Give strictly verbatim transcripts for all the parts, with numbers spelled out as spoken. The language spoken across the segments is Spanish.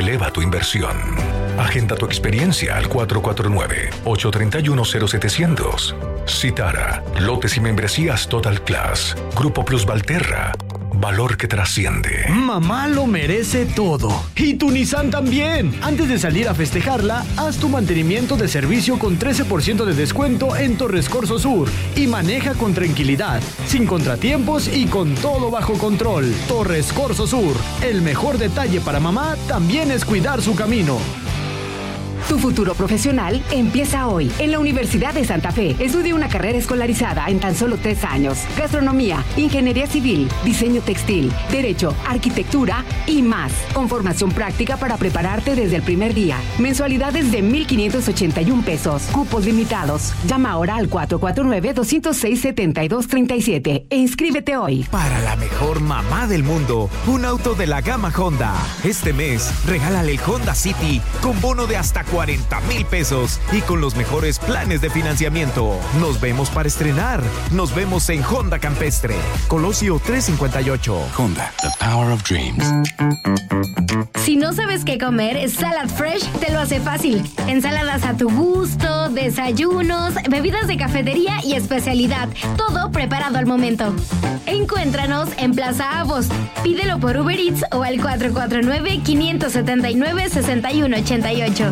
eleva tu inversión. Agenda tu experiencia al cuatro cuatro nueve, ocho tres uno, cero siete cero cero. Citara, lotes y membresías Total Class. Grupo Plus Valterra. Valor que trasciende. Mamá lo merece todo. Y tu Nissan también. Antes de salir a festejarla, haz tu mantenimiento de servicio con trece por ciento de descuento en Torres Corso Sur. Y maneja con tranquilidad, sin contratiempos y con todo bajo control. Torres Corso Sur. El mejor detalle para mamá también es cuidar su camino. Tu futuro profesional empieza hoy en la Universidad de Santa Fe. Estudia una carrera escolarizada en tan solo tres años. Gastronomía, ingeniería civil, diseño textil, derecho, arquitectura y más. Con formación práctica para prepararte desde el primer día. Mensualidades de mil quinientos ochenta y un pesos. Cupos limitados. Llama ahora al cuatro cuatro nueve, dos cero seis, siete dos tres siete e inscríbete hoy. Para la mejor mamá del mundo, un auto de la gama Honda. Este mes, regálale el Honda City con bono de hasta cuarenta mil pesos y con los mejores planes de financiamiento. Nos vemos para estrenar. Nos vemos en Honda Campestre, Colosio trescientos cincuenta y ocho. Honda, the power of dreams. Si no sabes qué comer, Salad Fresh te lo hace fácil. Ensaladas a tu gusto, desayunos, bebidas de cafetería y especialidad. Todo preparado al momento. Encuéntranos en Plaza Avos. Pídelo por Uber Eats o al cuatro cuatro nueve, cinco siete nueve, seis uno ocho ocho.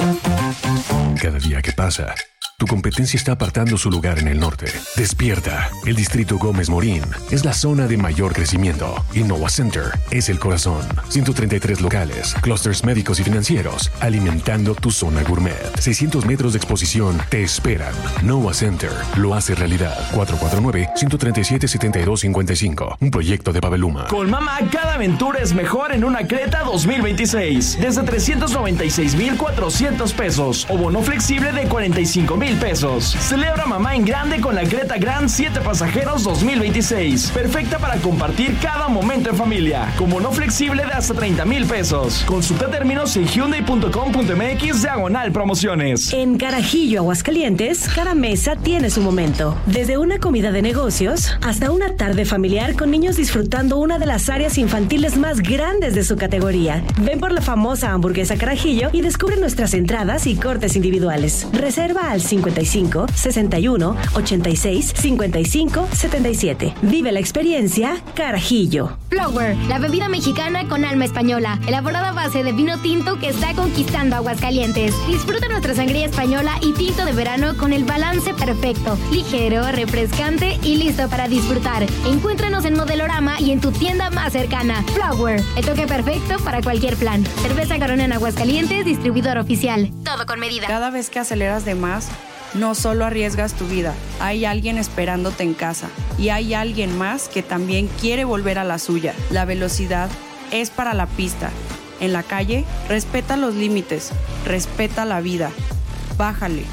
Cada día que pasa, tu competencia está apartando su lugar en el norte. Despierta. El distrito Gómez Morín es la zona de mayor crecimiento. Innova Center es el corazón. ciento treinta y tres locales, clústeres médicos y financieros, alimentando tu zona gourmet. seiscientos metros de exposición te esperan. Innova Center lo hace realidad. cuatro cuatro nueve, uno tres siete, siete dos cinco cinco. Un proyecto de Paveluma. Con mamá, cada aventura es mejor en una Creta dos mil veintiséis. Desde trescientos noventa y seis mil cuatrocientos pesos. O bono flexible de cuarenta y cinco mil pesos. Celebra mamá en grande con la Creta Grand siete pasajeros dos mil veintiséis. Perfecta para compartir cada momento en familia. Con bono flexible de hasta treinta mil pesos. Consulta términos en hyundai punto com punto m x diagonal promociones. En Carajillo, Aguascalientes, cada mesa tiene su momento. Desde una comida de negocios hasta una tarde familiar con niños disfrutando una de las áreas infantiles más grandes de su categoría. Ven por la famosa hamburguesa Carajillo y descubre nuestras entradas y cortes individuales. Reserva al cincuenta y cinco, sesenta y uno, ochenta y seis, cincuenta y cinco, setenta y siete. Vive la experiencia Carajillo. Flower, la bebida mexicana con alma española, elaborada a base de vino tinto que está conquistando Aguascalientes. Disfruta nuestra sangría española y tinto de verano con el balance perfecto, ligero, refrescante y listo para disfrutar. Encuéntranos en Modelorama y en tu tienda más cercana. Flower, el toque perfecto para cualquier plan. Cerveza Corona en Aguascalientes, distribuidor oficial. Todo con medida. Cada vez que aceleras de más, no solo arriesgas tu vida, hay alguien esperándote en casa y hay alguien más que también quiere volver a la suya. La velocidad es para la pista. En la calle, respeta los límites, respeta la vida. Bájale.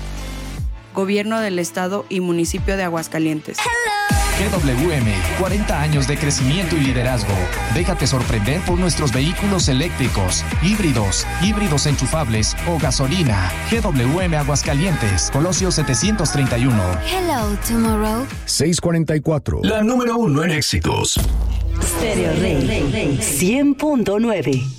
Gobierno del Estado y Municipio de Aguascalientes. G W M, cuarenta años de crecimiento y liderazgo. Déjate sorprender por nuestros vehículos eléctricos, híbridos, híbridos enchufables o gasolina. G W M Aguascalientes, Colosio setecientos treinta y uno. Hello, tomorrow. seiscientos cuarenta y cuatro. La número uno en éxitos. Stereo Rey cien punto nueve.